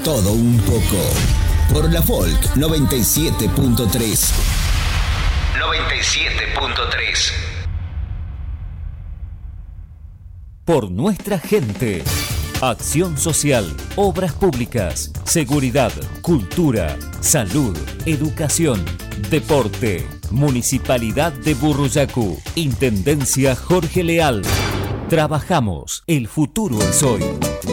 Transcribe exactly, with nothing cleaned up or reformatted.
Todo un poco. Por la Folk noventa y siete punto tres. noventa y siete punto tres. Por nuestra gente. Acción social, obras públicas, seguridad, cultura, salud, educación, deporte. Municipalidad de Burruyacu. Intendencia Jorge Leal. Trabajamos. El futuro es hoy.